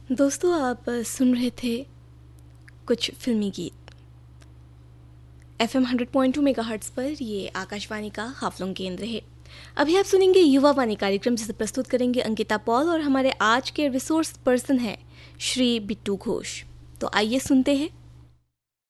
दोस्तों आप सुन रहे थे कुछ फिल्मी गीत FM 100.2 मेगाहर्ट्ज़ पर। ये आकाशवाणी का हाफलों केंद्र है। अभी आप सुनेंगे युवा वाणी कार्यक्रम, जिसे प्रस्तुत करेंगे अंकिता पॉल, और हमारे आज के रिसोर्स पर्सन हैं श्री बिट्टू घोष। तो आइए सुनते हैं